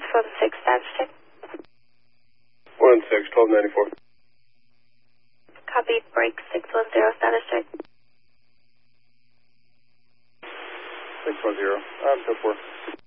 616 status check. 116, 1294. Copy, break 610 status check. 610, I'm 4.